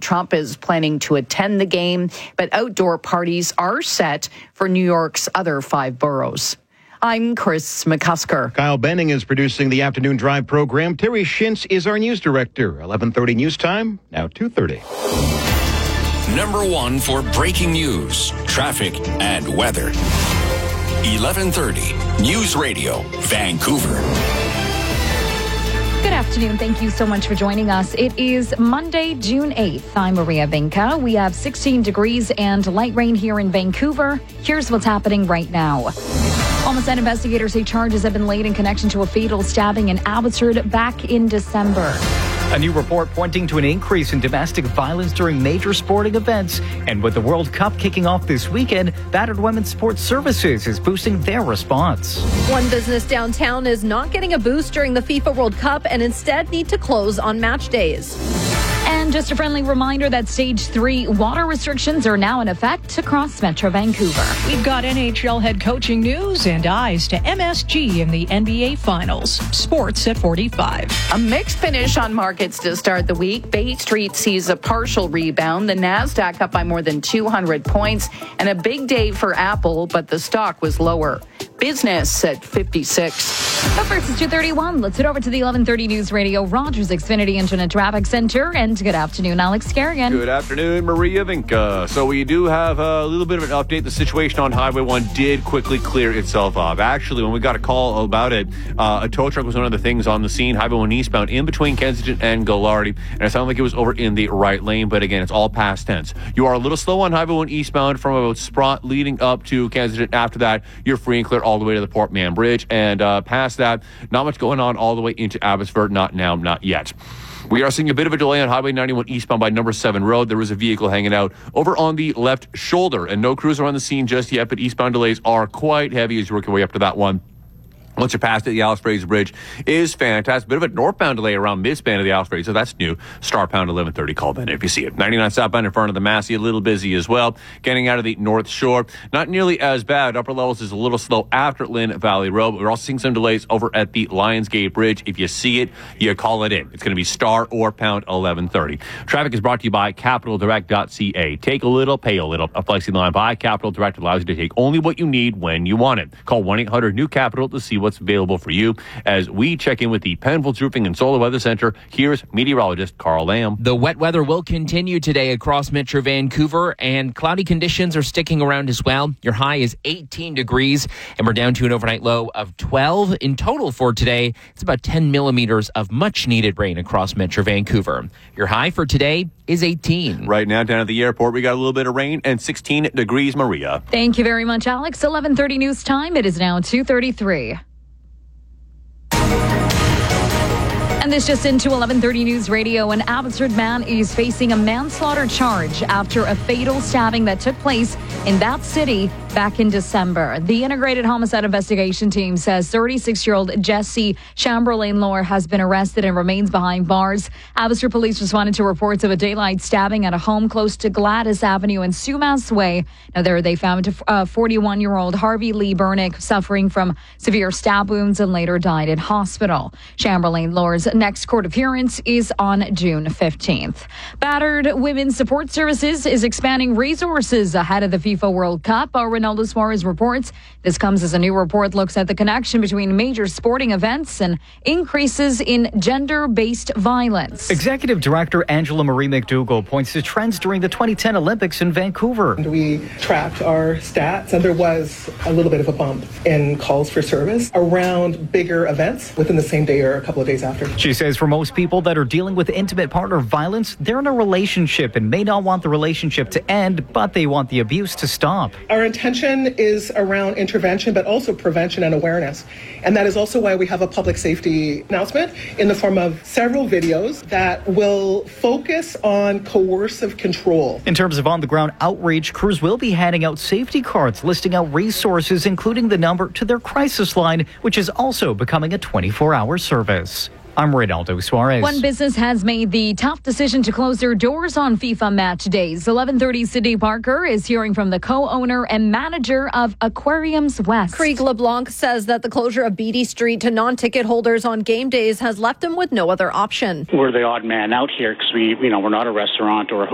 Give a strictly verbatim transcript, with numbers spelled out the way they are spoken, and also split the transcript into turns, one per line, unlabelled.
Trump is planning to attend the game, but outdoor parties are set for New York's other five boroughs. I'm Chris McCusker.
Kyle Benning is producing the Afternoon Drive program. Terry Shintz is our news director. eleven thirty news time, now two thirty.
Number one for breaking news, traffic, and weather. eleven thirty News Radio, Vancouver.
Good afternoon. Thank you so much for joining us. It is Monday, June eighth. I'm Maria Vinca. We have sixteen degrees and light rain here in Vancouver. Here's what's happening right now. Homicide investigators say charges have been laid in connection to a fatal stabbing in Abbotsford back in December.
A new report pointing to an increase in domestic violence during major sporting events. And with the World Cup kicking off this weekend, Battered Women's Sports Services is boosting their response.
One business downtown is not getting a boost during the FIFA World Cup and instead need to close on match days.
And just a friendly reminder that stage three water restrictions are now in effect across Metro Vancouver.
We've got N H L head coaching news and eyes to M S G in the N B A Finals. Sports at forty-five.
A mixed finish on markets to start the week. Bay Street sees a partial rebound. The NASDAQ up by more than two hundred points. And a big day for Apple, but the stock was lower. Business at fifty-six.
Up first is two thirty-one. Let's head over to the eleven thirty News Radio Rogers Xfinity Internet Traffic Center. And good afternoon, Alex Kerrigan.
Good afternoon, Maria Vinca. So we do have a little bit of an update. The situation on Highway one did quickly clear itself up. Actually, when we got a call about it, uh, a tow truck was one of the things on the scene. Highway one eastbound in between Kensington and Gallardi. And it sounded like it was over in the right lane. But again, it's all past tense. You are a little slow on Highway one eastbound from about Sprott leading up to Kensington. After that, you're free and clear all the way to the Port Mann Bridge. And uh, past that, not much going on all the way into Abbotsford. Not now, not yet. We are seeing a bit of a delay on Highway ninety-one eastbound by Number seven Road. There was a vehicle hanging out over on the left shoulder, and no crews are on the scene just yet, but eastbound delays are quite heavy as you work your way up to that one. Once you're past it, the Alice Fraser Bridge is fantastic. Bit of a northbound delay around midspan of the Alice Fraser, so that's new. Star Pound eleven thirty, call then if you see it. ninety-nine southbound in front of the Massey, a little busy as well. Getting out of the North Shore, not nearly as bad. Upper levels is a little slow after Lynn Valley Road, but we're also seeing some delays over at the Lionsgate Bridge. If you see it, you call it in. It's going to be Star or Pound eleven thirty. Traffic is brought to you by capital direct dot c a. Take a little, pay a little. A flexi line by Capital Direct allows you to take only what you need when you want it. Call one eight hundred new capital to see what's available for you. As we check in with the Penfolds Roofing and Solar Weather Center, here's meteorologist Carl Lamb.
The wet weather will continue today across Metro Vancouver, and cloudy conditions are sticking around as well. Your high is eighteen degrees, and we're down to an overnight low of twelve. In total for today, it's about ten millimeters of much-needed rain across Metro Vancouver. Your high for today is eighteen.
Right now, down at the airport, we got a little bit of rain and sixteen degrees, Maria.
Thank you very much, Alex. eleven thirty news time. It is now two thirty-three. And this just into eleven thirty News Radio. An Abbotsford man is facing a manslaughter charge after a fatal stabbing that took place in that city back in December. The Integrated Homicide Investigation Team says thirty-six-year-old Jesse Chamberlain-Lore has been arrested and remains behind bars. Abbotsford police responded to reports of a daylight stabbing at a home close to Gladys Avenue and Sumas Way. Now there they found a forty-one-year-old Harvey Lee Burnick suffering from severe stab wounds and later died in hospital. Chamberlain-Lore's next court appearance is on June fifteenth. Battered Women's Support Services is expanding resources ahead of the FIFA World Cup. Our Ronaldo Suarez reports this comes as a new report looks at the connection between major sporting events and increases in gender-based violence.
Executive Director Angela Marie McDougall points to trends during the twenty ten Olympics in Vancouver.
We tracked our stats, and there was a little bit of a bump in calls for service around bigger events within the same day or a couple of days after.
She says for most people that are dealing with intimate partner violence, they're in a relationship and may not want the relationship to end, but they want the abuse to stop.
Our intention is around intervention, but also prevention and awareness. And that is also why we have a public safety announcement in the form of several videos that will focus on coercive control.
In terms of on-the-ground outreach, crews will be handing out safety cards listing out resources, including the number to their crisis line, which is also becoming a twenty-four hour service. I'm Ronaldo Suarez.
One business has made the tough decision to close their doors on FIFA match days. eleven thirty Sydney Parker is hearing from the co-owner and manager of Aquariums West.
Krieg LeBlanc says that the closure of Beatty Street to non-ticket holders on game days has left them with no other option.
We're the odd man out here because we, you know, we're not a restaurant or a